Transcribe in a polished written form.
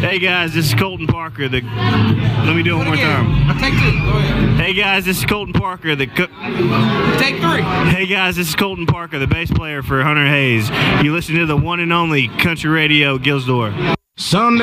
Hey guys, this is Colton Parker. Let me do it one more time. Take 2. Go ahead. Hey guys, this is Colton Parker. Take 3. Hey guys, this is Colton Parker, the bass player for Hunter Hayes. You listen to the one and only Country Radio Gilsdor. Sunday.